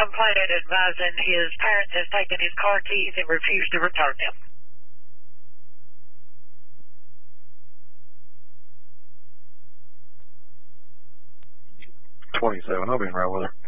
complaint advising his parents has taken his car keys and refused to return them. 27, I'll be in right with her.